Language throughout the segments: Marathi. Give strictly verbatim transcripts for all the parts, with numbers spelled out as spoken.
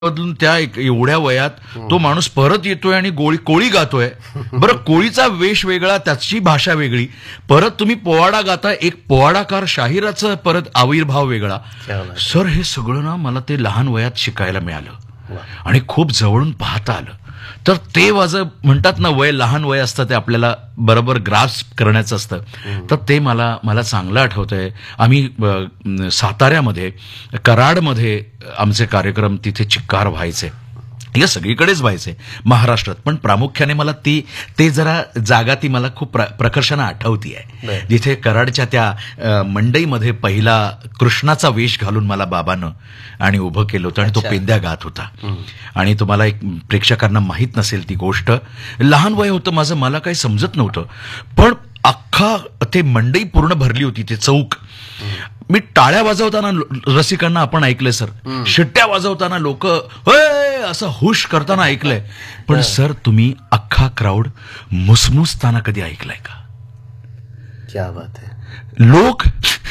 बदलून त्या एक एवढ्या वयात तो माणूस परत येतोय आणि गोळी कोळी गातोय. बरं, कोळीचा वेश वेगळा, त्याची भाषा वेगळी. परत तुम्ही पोवाडा गाता, एक पोवाडाकार शाहिराचा परत आविर्भाव वेगळा. सर, हे सगळं ना मला ते लहान वयात शिकायला मिळालं आणि खूप जवळून पाहता आलं. तर ते माझं म्हणतात ना, वय लहान वय असतं, ते आपल्याला बरोबर ग्रास्प करण्याचं असतं. तर ते मला मला चांगलं आठवतंय. आम्ही साताऱ्यामध्ये कराडमध्ये आमचे कार्यक्रम तिथे चिक्कार व्हायचे, या सगळीकडेच व्हायचे महाराष्ट्रात, पण प्रामुख्याने मला ती ते जरा जागा ती मला खूप प्र, प्रकर्षानं आठवती आहे. जिथे कराडच्या त्या मंडईमध्ये पहिला कृष्णाचा वेश घालून मला बाबानं आणि उभं केलं होतं आणि तो पेंद्या गात होता. आणि तुम्हाला एक प्रेक्षकांना माहीत नसेल ती गोष्ट, लहान वय होतं माझं, मला काही समजत नव्हतं, पण अख्खा ते मंडई पूर्ण भरली होती, ते चौक. मी टाळ्या वाजवताना रसिकांना आपण ऐकलंय सर, शिट्ट्या वाजवताना लोक असं हुश करताना ऐकलंय, पण सर तुम्ही अख्खा क्राऊड मुसमुसताना कधी ऐकलाय का? क्या बात है. लोक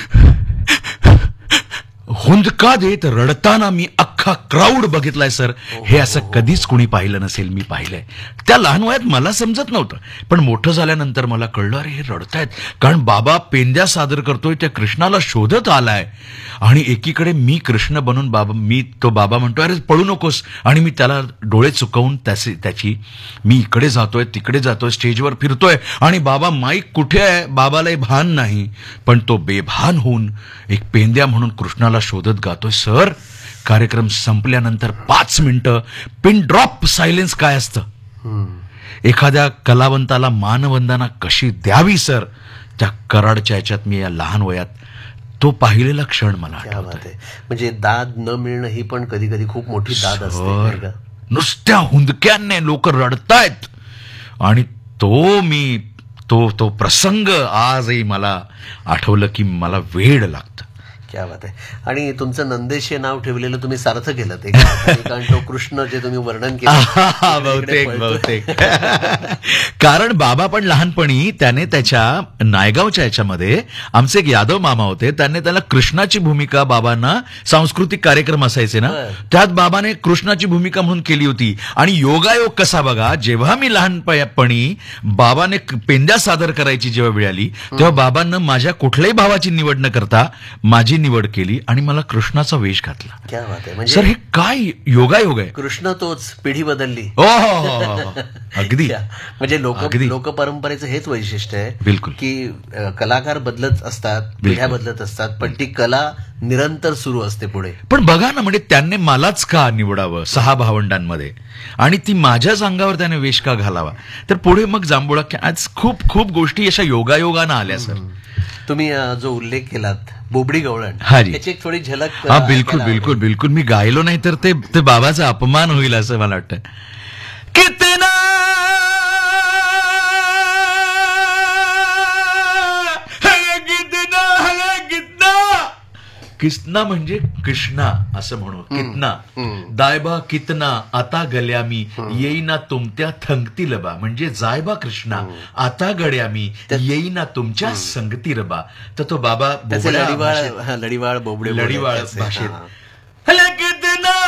हुंदका देत रडताना मी अख्खा क्राऊड बघितलाय सर. हे असं कधीच कुणी पाहिलं नसेल, मी पाहिलंय. त्या लहान वयात मला समजत नव्हतं, पण मोठं झाल्यानंतर मला कळलं, अरे हे रडतायत कारण बाबा पेंद्या सादर करतोय, त्या कृष्णाला शोधत आलाय. आणि एकीकडे मी कृष्ण बनून बाबा, मी तो बाबा म्हणतोय अरे पळू नकोस, आणि मी त्याला डोळे चुकवून त्याची त्याची मी इकडे जातोय तिकडे जातोय, स्टेजवर फिरतोय, आणि बाबा माईक कुठे आहे बाबालाही भान नाही, पण तो बेभान होऊन एक पेंद्या म्हणून कृष्णाला शोधत गातोय. सर, कार्यक्रम संपल्यानंतर पाच मिनिटं पिन ड्रॉप सायलेन्स काय असतं, एखाद्या कलावंताला मानवंदना कशी द्यावी सर, त्या कराडच्या याच्यात मी या लहान वयात तो पाहिलेला क्षण मला आठवतोय. म्हणजे दाद न मिळणं ही पण कधी कधी खूप मोठी दाद असते. नुसत्या हुंदक्याने लोक रडतायत, आणि तो मी तो तो प्रसंग आजही मला आठवलं की मला वेड लागतं. क्या बात आहे. आणि तुमचं नंदेश हे नाव ठेवलेलं तुम्ही सार्थ केलं ते, कारण तो कृष्ण जे तुम्ही वर्णन केलं बहुतेक बहुतेक कारण बाबा पण लहानपणी त्याने त्याच्या नायगावच्या याच्यामध्ये आमचे एक यादव मामा होते, त्यांनी त्याला कृष्णाची भूमिका, बाबांना सांस्कृतिक कार्यक्रम असायचे ना, त्यात बाबाने कृष्णाची भूमिका म्हणून केली होती. आणि योगायोग कसा बघा, जेव्हा मी लहानपणी बाबाने पेंद्या सादर करायची जेव्हा वेळ आली, तेव्हा बाबांना माझ्या कुठल्याही भावाची निवड न करता माझी निवड केली आणि मला कृष्णाचा वेश घातला. क्या बात आहे. म्हणजे सर, हे काय योगायोग आहे. कृष्ण तोच, पिढी बदलली. हो हो, अगदी. म्हणजे लोक लोक परंपरेचं हेच वैशिष्ट्य आहे. बिलकुल. की कलाकार बदलत असतात, पिढ्या बदलत असतात, पण ती कला निरंतर सुरू असते पुढे. पण बघा ना, म्हणजे त्यांनी मलाच का निवडावं सहा भावंडांमध्ये, आणि ती माझ्याच अंगावर त्याने वेश का घालावा. तर पुढे मग जांभुळा, आज खूप खूप गोष्टी अशा योगायोगानं आल्या सर. तुम्ही जो उल्लेख केलात बोबडी गवळण, त्याची एक थोडी झलक. हा, बिलकुल बिलकुल बिलकुल. मी गायलो नाही तर ते ते बाबाचा अपमान होईल असं मला वाटतं. कितना कितना म्हणजे कृष्णा असं म्हणू, कितना दायबा कितना आता गल्या मी येईना तुमत्या थंगतील बा, म्हणजे जायबा कृष्णा आता गड्या मी येईना तुमच्या संगतील बा. तर तो बाबा लढीवाळ लढीवाळ बोबडे लढीवाळ भाषेत